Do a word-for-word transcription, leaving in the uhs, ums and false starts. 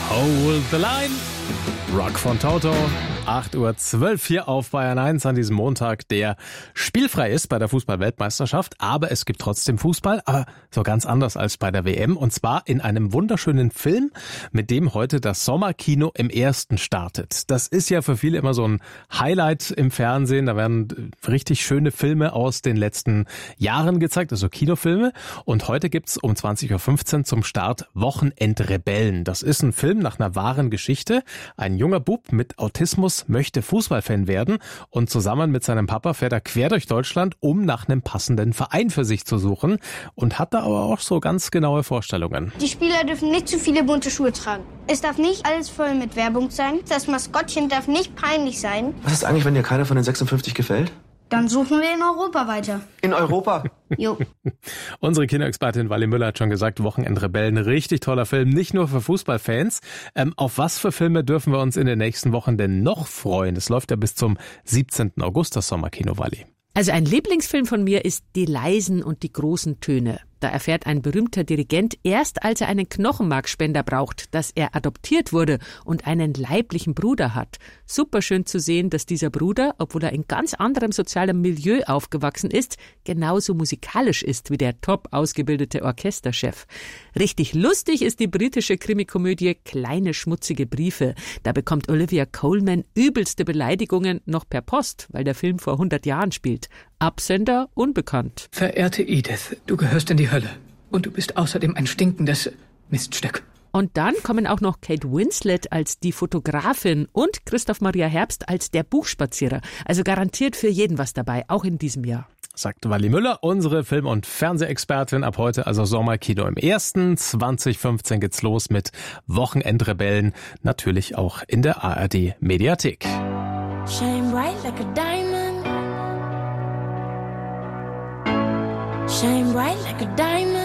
Hold the Line. Rock von Toto. acht Uhr zwölf hier auf Bayern eins an diesem Montag, der spielfrei ist bei der Fußball-Weltmeisterschaft. Aber es gibt trotzdem Fußball, aber so ganz anders als bei der W M. Und zwar in einem wunderschönen Film, mit dem heute das Sommerkino im Ersten startet. Das ist ja für viele immer so ein Highlight im Fernsehen. Da werden richtig schöne Filme aus den letzten Jahren gezeigt, also Kinofilme. Und heute gibt's um zwanzig Uhr fünfzehn zum Start Wochenendrebellen. Das ist ein Film nach einer wahren Geschichte. Ein junger Bub mit Autismus möchte Fußballfan werden und zusammen mit seinem Papa fährt er quer durch Deutschland, um nach einem passenden Verein für sich zu suchen und hat da aber auch so ganz genaue Vorstellungen. Die Spieler dürfen nicht zu viele bunte Schuhe tragen. Es darf nicht alles voll mit Werbung sein. Das Maskottchen darf nicht peinlich sein. Was ist eigentlich, wenn dir keiner von den sechsundfünfzig gefällt? Dann suchen wir in Europa weiter. In Europa? Jo. Unsere Kinoexpertin Wally Müller hat schon gesagt, Wochenendrebellen, richtig toller Film, nicht nur für Fußballfans. Ähm, auf was für Filme dürfen wir uns in den nächsten Wochen denn noch freuen? Es läuft ja bis zum siebzehnten August, das Sommerkino, Wally. Also ein Lieblingsfilm von mir ist Die leisen und die großen Töne. Da erfährt ein berühmter Dirigent erst, als er einen Knochenmarkspender braucht, dass er adoptiert wurde und einen leiblichen Bruder hat. Superschön zu sehen, dass dieser Bruder, obwohl er in ganz anderem sozialem Milieu aufgewachsen ist, genauso musikalisch ist wie der top ausgebildete Orchesterchef. Richtig lustig ist die britische Krimikomödie Kleine schmutzige Briefe. Da bekommt Olivia Colman übelste Beleidigungen noch per Post, weil der Film vor hundert Jahren spielt. Absender unbekannt. Verehrte Edith, du gehörst in die Hölle. Und du bist außerdem ein stinkendes Miststück. Und dann kommen auch noch Kate Winslet als die Fotografin und Christoph Maria Herbst als der Buchspazierer. Also garantiert für jeden was dabei, auch in diesem Jahr. Sagt Wally Müller, unsere Film- und Fernsehexpertin. Ab heute also Sommerkino im Ersten. zwanzig fünfzehn geht's los mit Wochenendrebellen. Natürlich auch in der A R D-Mediathek. Shine bright like a diamond. Shine bright like a diamond.